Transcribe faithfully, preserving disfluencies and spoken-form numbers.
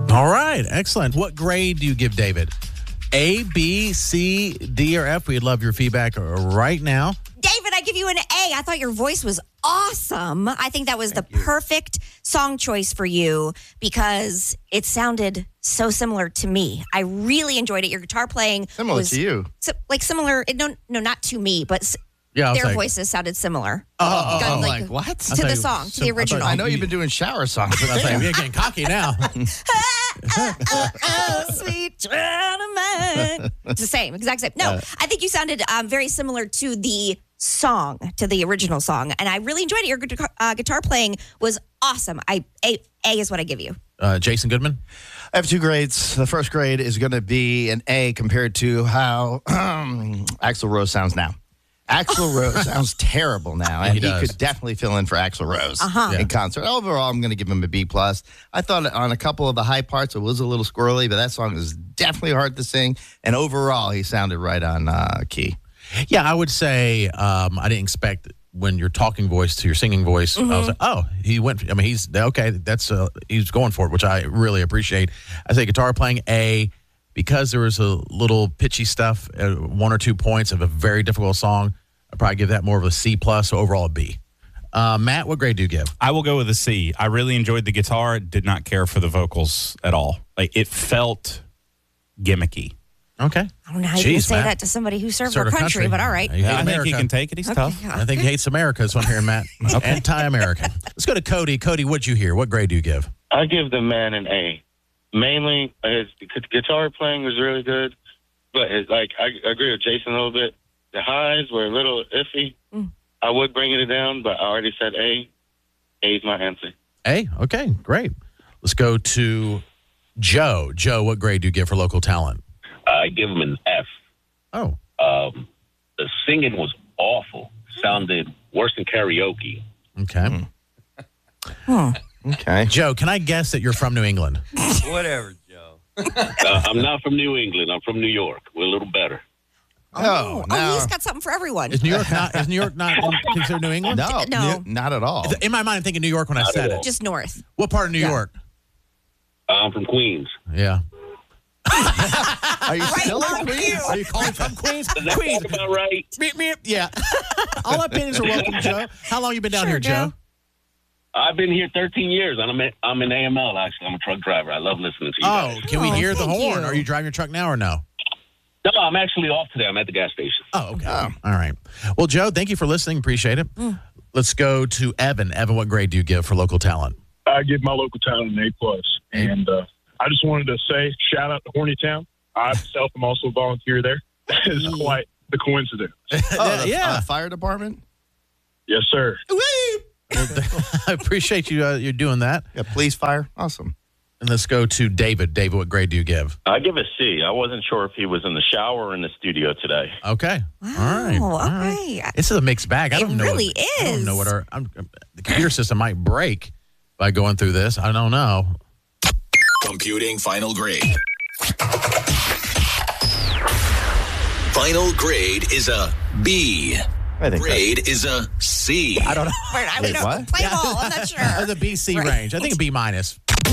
All right, excellent. What grade do you give David? A, B, C, D, or F? We'd love your feedback right now. David, I give you an A. I thought your voice was awesome. I think that was Thank the you. perfect song choice for you because it sounded so similar to me. I really enjoyed it. Your guitar playing similar was to you, so, like similar. No, no, not to me, but yeah, their like, voices sounded similar. Oh, Got, oh like, like what? To the song, to the original. I know you've been doing shower songs. I was like, you're getting cocky now. oh, oh, oh, sweet gentleman. It's the same, exact same. No, uh, I think you sounded um, very similar to the song, to the original song, and I really enjoyed it. Your guitar, uh, guitar playing was awesome. I A, A is what I give you. Uh, Jason Goodman? I have two grades. The first grade is going to be an A compared to how um, Axl Rose sounds now. Axl Rose sounds terrible now, and he, he could definitely fill in for Axl Rose uh-huh. in concert. Overall, I'm going to give him a B plus. I thought on a couple of the high parts it was a little squirrely, but that song is definitely hard to sing. And overall, he sounded right on uh, key. Yeah, I would say um, I didn't expect when your talking voice to your singing voice. Mm-hmm. I was like, oh, he went. I mean, he's okay. That's uh, he's going for it, which I really appreciate. I say guitar playing A. Because there was a little pitchy stuff, uh, one or two points of a very difficult song, I'd probably give that more of a C plus, so overall a B. Uh, Matt, what grade do you give? I will go with a C. I really enjoyed the guitar, did not care for the vocals at all. Like, it felt gimmicky. Okay. I don't know how you can say Matt. that to somebody who served, served our country, country, but all right. Yeah, I think he can take it. He's okay, tough. yeah. I think he hates America is what I'm hearing, Matt. Okay. Anti-American. Let's go to Cody. Cody, what'd you hear? What grade do you give? I give the man an A. Mainly, his guitar playing was really good, but his, like I agree with Jason a little bit. The highs were a little iffy. Mm. I would bring it down, but I already said A. A is my answer. A? Okay, great. Let's go to Joe. Joe, what grade do you give for local talent? I give him an F. Oh. Um, the singing was awful. Sounded worse than karaoke. Okay. Mm. Hmm. Okay. Joe, can I guess that you're from New England? Whatever, Joe. uh, I'm not from New England. I'm from New York. We're a little better. Oh, oh, oh he's got something for everyone. Is New York not? Is New York not considered New England? No, no, not at all. In my mind, I'm thinking New York when not I said it. Just north. What part of New yeah. York? I'm from Queens. Yeah. Are you right still in Queens? Are you calling from Queens? Is that Queens. about right? Meep, meep. Yeah. All opinions are welcome, Joe. How long you been down sure, here, Joe? Joe? I've been here thirteen years. I'm in, I'm in A M L, actually. I'm a truck driver. I love listening to you Oh, guys. can we Oh, hear the thank horn? you. Are you driving your truck now or no? No, I'm actually off today. I'm at the gas station. Oh, okay. Oh. All right. Well, Joe, thank you for listening. Appreciate it. Mm. Let's go to Evan. Evan, what grade do you give for local talent? I give my local talent an A plus, and uh, I just wanted to say shout out to Hornytown. I myself am also a volunteer there. It's quite the coincidence. Oh, the, yeah. Uh, fire department. Yes, sir. I appreciate you. Uh, you're doing that. Yeah, police fire. Awesome. And let's go to David. David, what grade do you give? I give a C. I wasn't sure if he was in the shower or in the studio today. Okay. Wow, All right. All okay. right. This is a mixed bag. I It don't know. really what, I don't is. know what our I'm, the computer system might break by going through this. I don't know. Computing final grade. Final grade is a B. I think Grade is a C. I don't know. Wait, I Wait, don't know. what? Play ball. I'm not sure. The B C Right. range. I think a B minus.